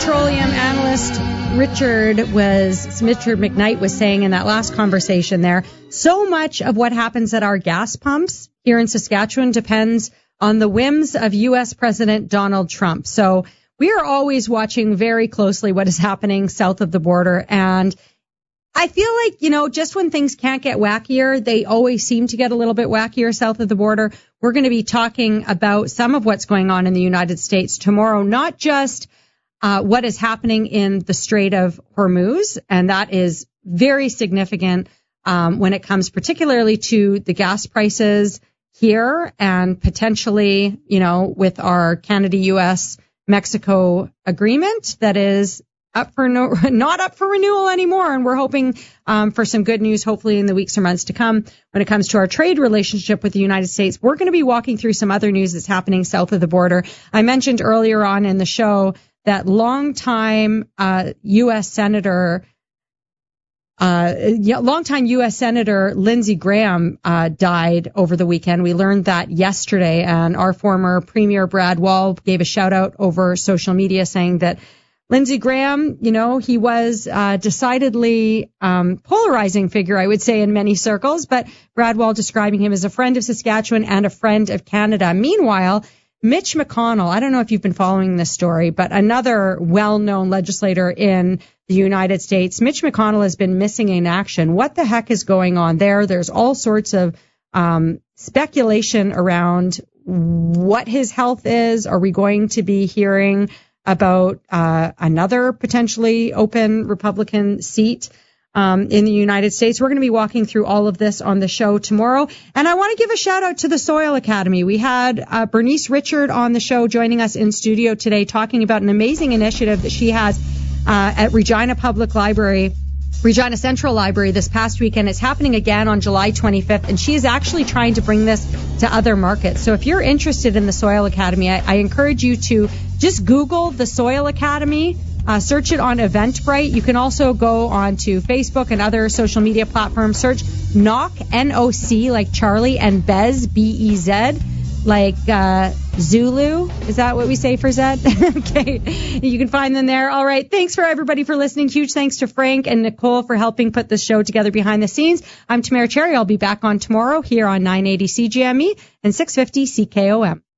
petroleum analyst Richard McKnight was saying in that last conversation there, so much of what happens at our gas pumps here in Saskatchewan depends on the whims of U.S. President Donald Trump. So we are always watching very closely what is happening south of the border. And I feel like, just when things can't get wackier, they always seem to get a little bit wackier south of the border. We're going to be talking about some of what's going on in the United States tomorrow, not just what is happening in the Strait of Hormuz, and that is very significant when it comes particularly to the gas prices here and potentially, with our Canada, U.S., Mexico agreement that is not up for renewal anymore. And we're hoping for some good news, hopefully in the weeks or months to come. When it comes to our trade relationship with the United States, we're going to be walking through some other news that's happening south of the border. I mentioned earlier on in the show that longtime U.S. Senator Lindsey Graham died over the weekend. We learned that yesterday, and our former Premier Brad Wall gave a shout out over social media saying that Lindsey Graham, he was decidedly polarizing figure, I would say, in many circles, but Brad Wall describing him as a friend of Saskatchewan and a friend of Canada. Meanwhile, Mitch McConnell, I don't know if you've been following this story, but another well-known legislator in the United States, Mitch McConnell has been missing in action. What the heck is going on there? There's all sorts of speculation around what his health is. Are we going to be hearing about another potentially open Republican seat in the United States? We're going to be walking through all of this on the show tomorrow. And I want to give a shout out to the Soil Academy. We had Bernice Richard on the show joining us in studio today talking about an amazing initiative that she has at Regina Central Library this past weekend. It's happening again on July 25th, and she is actually trying to bring this to other markets. So if you're interested in the Soil Academy, I encourage you to just Google the Soil Academy, search it on Eventbrite. You can also go on to Facebook and other social media platforms, search NOC, N-O-C, like Charlie, and Bez, B-E-Z, like Zulu. Is that what we say for Zed? Okay. You can find them there. All right. Thanks for everybody for listening. Huge thanks to Frank and Nicole for helping put this show together behind the scenes. I'm Tamara Cherry. I'll be back on tomorrow here on 980 CGME and 650 CKOM.